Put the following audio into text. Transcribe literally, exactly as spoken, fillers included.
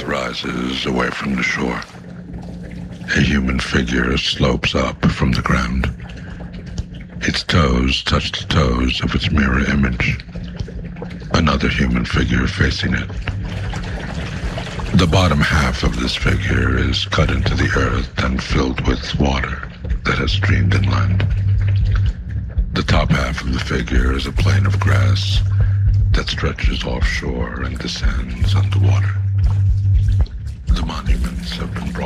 rises away from the shore. A human figure slopes up from the ground. Its toes touch the toes of its mirror image. Another human figure facing it. The bottom half of this figure is cut into the earth and filled with water that has streamed inland. The top half of the figure is a plain of grass that stretches offshore and descends underwater. The monuments have been brought